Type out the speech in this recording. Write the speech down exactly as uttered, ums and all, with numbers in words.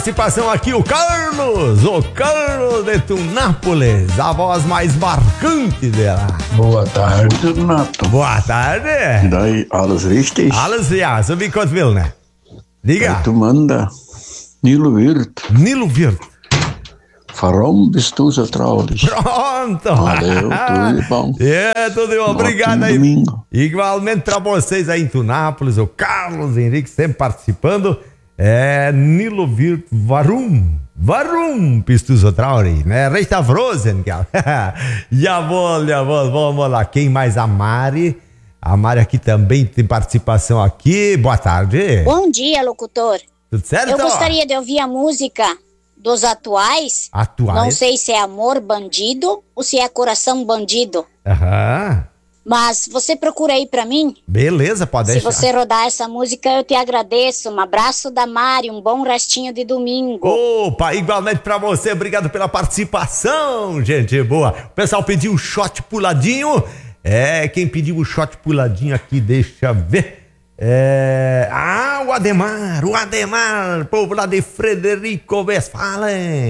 Participação aqui, o Carlos, o Carlos de Tunápolis, a voz mais marcante dela. Boa tarde, Renato. Boa tarde. Daí, alles richtig? Alles ja, so wie Gott will, né? Diga. Daí tu manda Nilo Wirth. Nilo Wirth. Warum bist du so traurig? Pronto. Valeu, tudo de bom. É, tudo de bom. Obrigado aí. Domingo. Igualmente pra vocês aí em Tunápolis, o Carlos Henrique sempre participando. É, Nilo Wirth, Warum? Warum bist du so traurig? Né? Reita Frozen, cara. Jawohl, jawohl, vamos lá. Quem mais? A Mari. A Mari aqui também tem participação aqui. Boa tarde. Bom dia, locutor. Tudo certo? Eu gostaria de ouvir a música dos atuais. Atuais? Não sei se é Amor Bandido ou se é Coração Bandido. Aham. Mas você procura aí pra mim. Beleza, pode Se deixar. você rodar essa música, eu te agradeço. Um abraço da Mari, um bom restinho de domingo. Opa, igualmente pra você, obrigado pela participação, gente boa. O pessoal pediu o shot puladinho. É, quem pediu o shot puladinho aqui, deixa eu ver. É... Ah, o Ademar, o Ademar, povo lá de Frederico Westphalen.